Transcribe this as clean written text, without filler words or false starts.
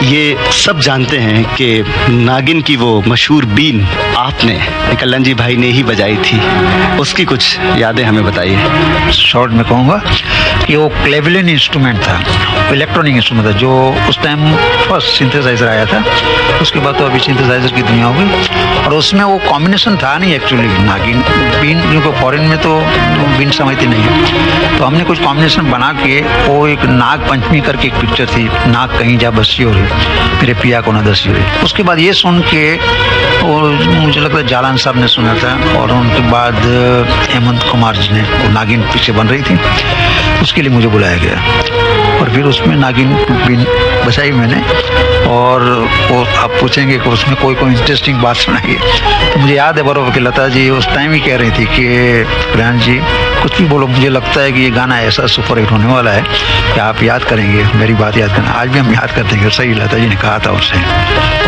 ये सब जानते हैं कि नागिन की वो मशहूर बीन आपने कल्याण जी भाई ने ही बजाई थी, उसकी कुछ यादें हमें बताइए। शॉर्ट में कहूँगा कि वो क्लेवलिन इंस्ट्रूमेंट था, इलेक्ट्रॉनिक इंस्ट्रूमेंट था, जो उस टाइम फर्स्ट सिंथेसाइजर आया था। उसके बाद तो अभी सिंथेसाइजर की दुनिया हो गई, और उसमें वो कॉम्बिनेशन था नहीं एक्चुअली। नागिन बीन क्योंकि फॉरेन में तो बीन समझती नहीं है, तो हमने कुछ कॉम्बिनेशन बना के वो एक नाग पंचमी करके एक पिक्चर थी, नाग कहीं जा बसी हो रही मेरे पिया को न दसी हो रही। उसके बाद ये सुन के और मुझे लगता है जालान साहब ने सुना था, और उनके बाद हेमंत कुमार जी ने, वो नागिन पिक्चर बन रही थी, उसके लिए मुझे बुलाया गया और फिर उसमें नागिन बीन बजाई मैंने। और वो आप पूछेंगे कि उसमें कोई इंटरेस्टिंग बात सुनाइए, तो मुझे याद है बराबर कि लता जी उस टाइम ही कह रही थी कि कल्याण जी कुछ भी बोलो, मुझे लगता है कि ये गाना ऐसा सुपर हिट होने वाला है कि आप याद करेंगे, मेरी बात याद करना। आज भी हम याद करते हैं, सही लता जी ने कहा था उससे।